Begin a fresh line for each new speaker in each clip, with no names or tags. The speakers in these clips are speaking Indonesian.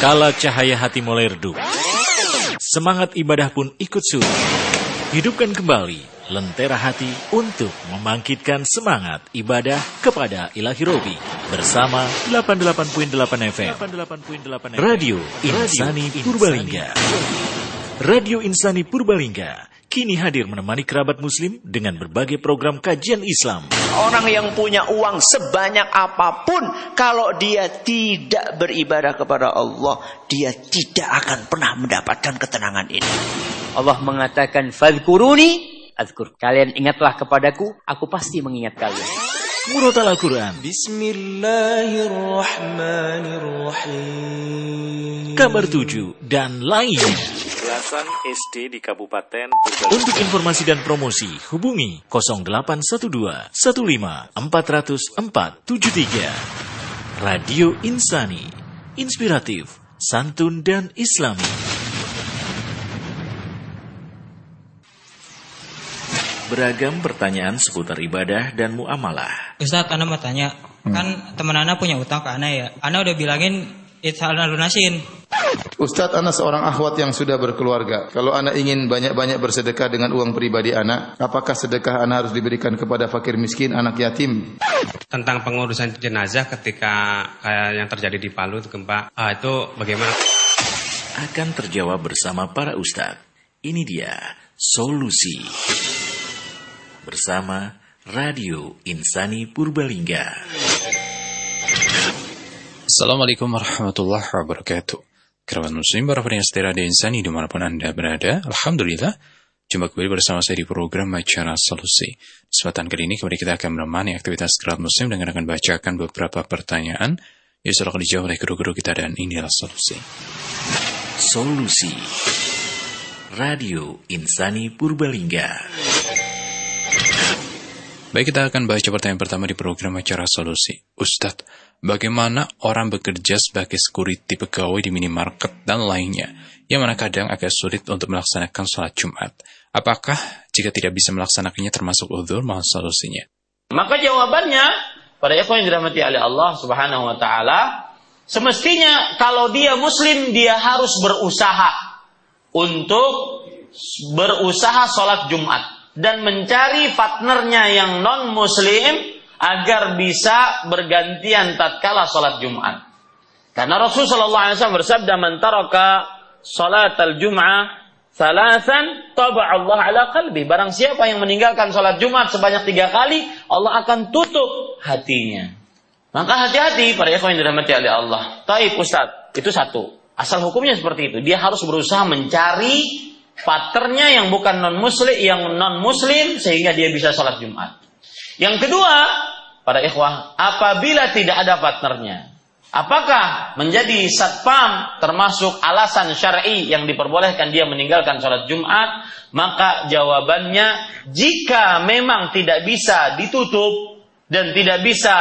Kala cahaya hati mulai redup, semangat ibadah pun ikut surut. Hidupkan kembali lentera hati untuk membangkitkan semangat ibadah kepada Ilahi Robi bersama 88.8 FM Radio Insani Purbalingga. Radio Insani Purbalingga kini hadir menemani kerabat muslim dengan berbagai program kajian Islam.
Orang yang punya uang sebanyak apapun, kalau dia tidak beribadah kepada Allah, dia tidak akan pernah mendapatkan ketenangan ini. Allah mengatakan, "Fadhkuruni azkur." Kalian ingatlah kepadaku, aku pasti mengingat kalian.
Murotal Al-Quran,
Bismillahirrahmanirrahim,
Kabar 7 dan lainnya.
Belasan SD di Kabupaten Purbalingga.
Untuk informasi dan promosi hubungi 0812 15 400 473. Radio Insani, inspiratif, santun dan islami. Beragam pertanyaan seputar ibadah dan muamalah.
Ustadz, Ana mau tanya, kan teman Ana punya utang ke Ana ya. Ana udah bilangin Ana lunasin.
Ustadz, Ana seorang akhwat yang sudah berkeluarga. Kalau Ana ingin banyak-banyak bersedekah dengan uang pribadi Ana, apakah sedekah Ana harus diberikan kepada fakir miskin, anak yatim?
Tentang pengurusan jenazah ketika yang terjadi di Palu itu gempa, itu bagaimana?
Akan terjawab bersama para ustadz. Ini dia solusi. Bersama Radio Insani Purbalingga.
Assalamualaikum warahmatullahi wabarakatuh. Kerabat muslim, para pendengar setia Radio Insani dimanapun Anda berada, Alhamdulillah, jumpa kembali bersama saya di program Acara Solusi. Kesempatan kali ini kembali kita akan menemani aktivitas kerabat muslim dengan akan bacakan beberapa pertanyaan yang sudah dijawab oleh guru-guru kita, dan inilah solusi.
Solusi Radio Insani Purbalingga.
Baik, kita akan baca pertanyaan pertama di program Acara Solusi. Ustadz, bagaimana orang bekerja sebagai security pegawai di minimarket dan lainnya, yang mana kadang agak sulit untuk melaksanakan sholat Jumat? Apakah jika tidak bisa melaksanakannya termasuk uzur? Mohon solusinya.
Maka jawabannya, pada ikhwan yang dirahmati oleh Allah Subhanahu wa taala, semestinya kalau dia muslim, dia harus berusaha untuk sholat Jumat dan mencari partnernya yang non-muslim agar bisa bergantian tatkala sholat Jumat. Karena Rasulullah SAW bersabda, "Man taraka sholatal Jum'ah thalathan taba'a Allah ala qalbi." Barang siapa yang meninggalkan sholat Jumat sebanyak 3 kali, Allah akan tutup hatinya. Maka hati-hati para ikhwan yang dirahmati oleh Allah. Taib Ustaz, itu satu. Asal hukumnya seperti itu. Dia harus berusaha mencari partnernya yang bukan non-muslim sehingga dia bisa sholat Jumat. Yang kedua, para ikhwah, apabila tidak ada partnernya, apakah menjadi satpam termasuk alasan syar'i yang diperbolehkan dia meninggalkan sholat Jumat? Maka jawabannya, jika memang tidak bisa ditutup dan tidak bisa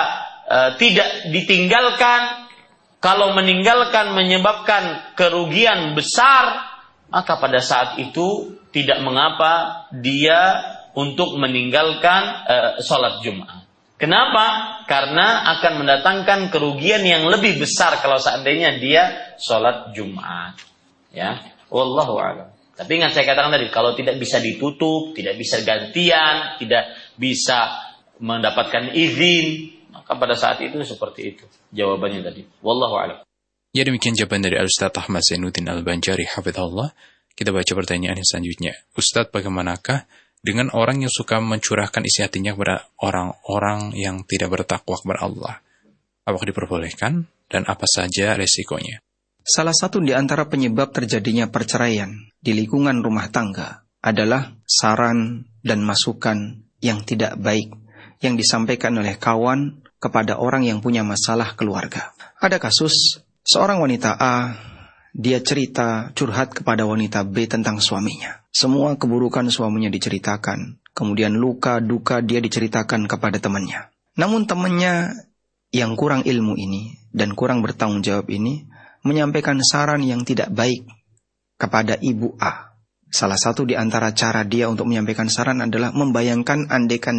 tidak ditinggalkan, kalau meninggalkan menyebabkan kerugian besar, maka pada saat itu tidak mengapa dia untuk meninggalkan sholat Jumat. Kenapa? Karena akan mendatangkan kerugian yang lebih besar kalau seandainya dia sholat Jumat. Ya, wallahu a'lam. Tapi ingat saya katakan tadi, kalau tidak bisa ditutup, tidak bisa gantian, tidak bisa mendapatkan izin, maka pada saat itu seperti itu jawabannya tadi. Wallahu a'lam.
Ya, demikian jawaban dari Al-Ustaz Ahmad Zainuddin Al-Banjari hafizahullah. Kita baca pertanyaan yang selanjutnya. Ustaz, bagaimanakah dengan orang yang suka mencurahkan isi hatinya kepada orang-orang yang tidak bertakwa kepada Allah? Apakah diperbolehkan dan apa saja resikonya?
Salah satu di antara penyebab terjadinya perceraian di lingkungan rumah tangga adalah saran dan masukan yang tidak baik yang disampaikan oleh kawan kepada orang yang punya masalah keluarga. Ada kasus seorang wanita A, dia cerita curhat kepada wanita B tentang suaminya. Semua keburukan suaminya diceritakan. Kemudian luka, duka dia diceritakan kepada temannya. Namun temannya yang kurang ilmu ini dan kurang bertanggung jawab ini menyampaikan saran yang tidak baik kepada ibu A. Salah satu di antara cara dia untuk menyampaikan saran adalah membayangkan andaikan